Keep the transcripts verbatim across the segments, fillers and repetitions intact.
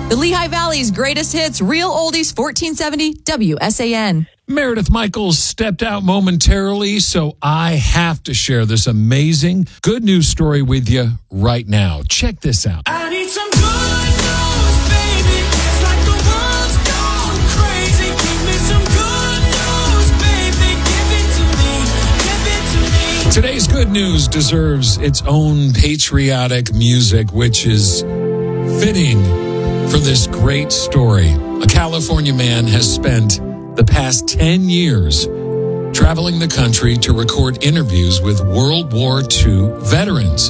The Lehigh Valley's greatest hits, Real Oldies, fourteen seventy W S A N. Meredith Michaels stepped out momentarily, so I have to share this amazing good news story with you right now. Check this out. I need some good news, baby. It's like the world's gone crazy. Give me some good news, baby. Give it to me. Give it to me. Today's good news deserves its own patriotic music, which is fitting for this great story. A California man has spent the past ten years traveling the country to record interviews with World War Two veterans.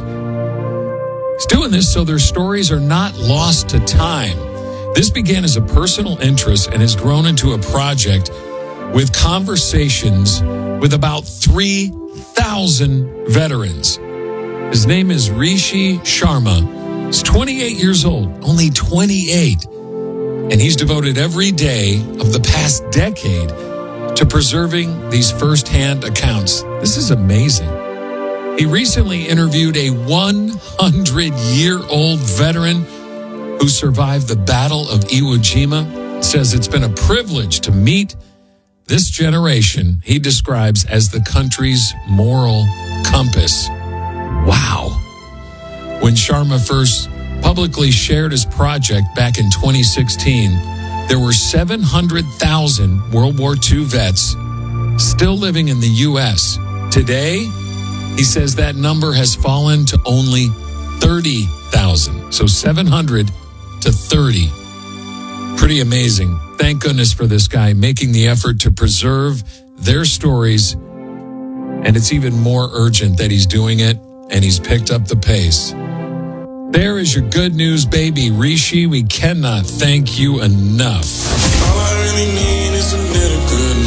He's doing this so their stories are not lost to time. This began as a personal interest and has grown into a project with conversations with about three thousand veterans. His name is Rishi Sharma. He's twenty-eight years old, only twenty-eight. And he's devoted every day of the past decade to preserving these firsthand accounts. This is amazing. He recently interviewed a one hundred year old veteran who survived the Battle of Iwo Jima. Says it's been a privilege to meet this generation he describes as the country's moral compass. Wow. When Sharma first publicly shared his project back in twenty sixteen, there were seven hundred thousand World War Two vets still living in the U S. Today, he says that number has fallen to only thirty thousand. So seven hundred to thirty. Pretty amazing. Thank goodness for this guy making the effort to preserve their stories. And it's even more urgent that he's doing it and he's picked up the pace. There is your good news, baby. Rishi, we cannot thank you enough. All I really need is a little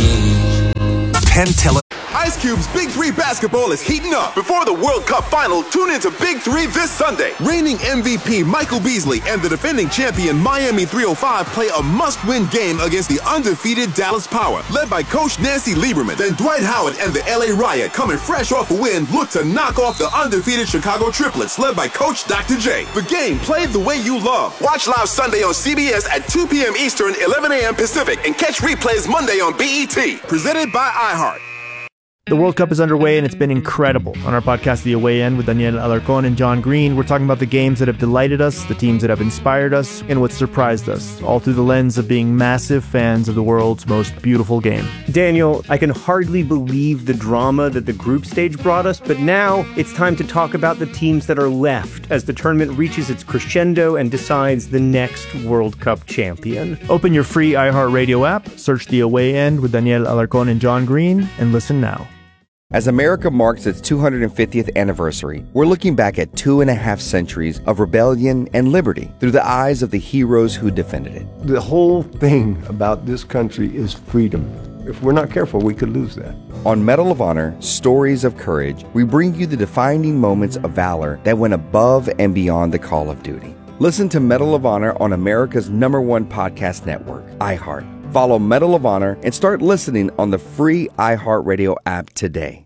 good news. Penn Tele- Ice Cube's Big Three basketball is heating up. Before the World Cup final, tune into Big Three this Sunday. Reigning M V P Michael Beasley and the defending champion Miami three oh five play a must-win game against the undefeated Dallas Power, led by Coach Nancy Lieberman. Then Dwight Howard and the L A Riot, coming fresh off a win, look to knock off the undefeated Chicago Triplets, led by Coach Doctor J. The game played the way you love. Watch live Sunday on C B S at two p.m. Eastern, eleven a.m. Pacific, and catch replays Monday on B E T. Presented by iHeart. The World Cup is underway, and it's been incredible. On our podcast, The Away End, with Daniel Alarcón and John Green, we're talking about the games that have delighted us, the teams that have inspired us, and what surprised us, all through the lens of being massive fans of the world's most beautiful game. Daniel, I can hardly believe the drama that the group stage brought us, but now it's time to talk about the teams that are left as the tournament reaches its crescendo and decides the next World Cup champion. Open your free iHeartRadio app, search The Away End with Daniel Alarcón and John Green, and listen now. As America marks its two hundred fiftieth anniversary, we're looking back at two and a half centuries of rebellion and liberty through the eyes of the heroes who defended it. The whole thing about this country is freedom. If we're not careful, we could lose that. On Medal of Honor, Stories of Courage, we bring you the defining moments of valor that went above and beyond the call of duty. Listen to Medal of Honor on America's number one podcast network, iHeart. Follow Medal of Honor and start listening on the free iHeartRadio app today.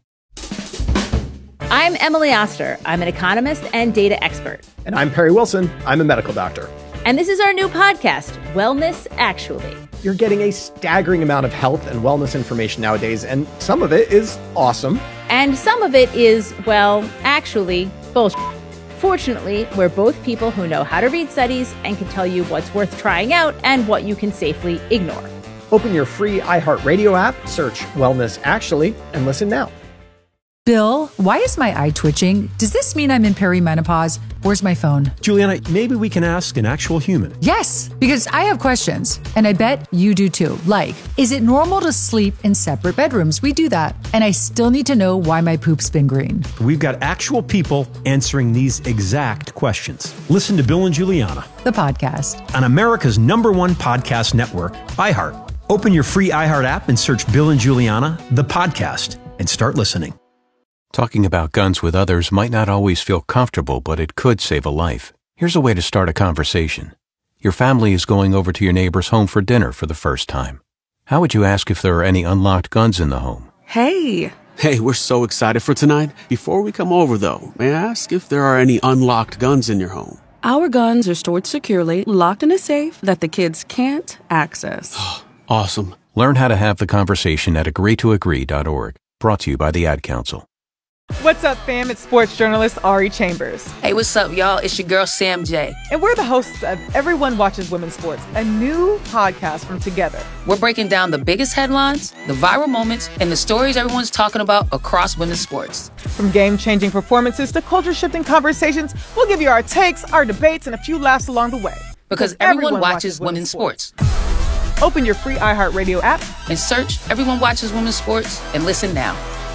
I'm Emily Oster. I'm an economist and data expert. And I'm Perry Wilson. I'm a medical doctor. And this is our new podcast, Wellness Actually. You're getting a staggering amount of health and wellness information nowadays, and some of it is awesome. And some of it is, well, actually, bullshit. Fortunately, we're both people who know how to read studies and can tell you what's worth trying out and what you can safely ignore. Open your free iHeartRadio app, search Wellness Actually, and listen now. Bill, why is my eye twitching? Does this mean I'm in perimenopause? Where's my phone? Juliana, maybe we can ask an actual human. Yes, because I have questions, and I bet you do too. Like, is it normal to sleep in separate bedrooms? We do that. And I still need to know why my poop's been green. We've got actual people answering these exact questions. Listen to Bill and Juliana, the podcast, on America's number one podcast network, iHeart. Open your free iHeart app and search Bill and Juliana, the podcast, and start listening. Talking about guns with others might not always feel comfortable, but it could save a life. Here's a way to start a conversation. Your family is going over to your neighbor's home for dinner for the first time. How would you ask if there are any unlocked guns in the home? Hey. Hey, we're so excited for tonight. Before we come over, though, may I ask if there are any unlocked guns in your home? Our guns are stored securely, locked in a safe that the kids can't access. Awesome. Learn how to have the conversation at agree to agree dot org. Brought to you by the Ad Council. What's up, fam? It's sports journalist Ari Chambers. Hey, what's up, y'all? It's your girl, Sam J. And we're the hosts of Everyone Watches Women's Sports, a new podcast from Together. We're breaking down the biggest headlines, the viral moments, and the stories everyone's talking about across women's sports. From game-changing performances to culture-shifting conversations, we'll give you our takes, our debates, and a few laughs along the way. Because everyone, everyone watches, watches women's sports. sports. Open your free iHeartRadio app and search Everyone Watches Women's Sports and listen now.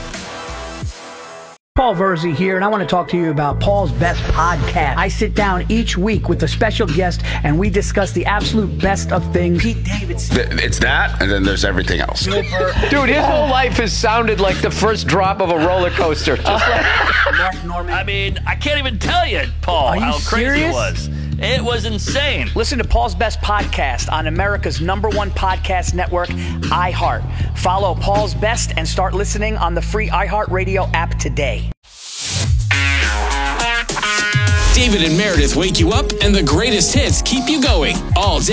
Paul Verzi here, and I want to talk to you about Paul's Best Podcast. I sit down each week with a special guest, and we discuss the absolute best of things. Pete Davidson. It's that, and then there's everything else. Dude, his whole life has sounded like the first drop of a roller coaster. Just like Mark Norman. I mean, I can't even tell you, Paul, how crazy serious? it was. It was insane. Listen to Paul's Best Podcast on America's number one podcast network, iHeart. Follow Paul's Best and start listening on the free iHeartRadio app today. David and Meredith wake you up, and the greatest hits keep you going all day.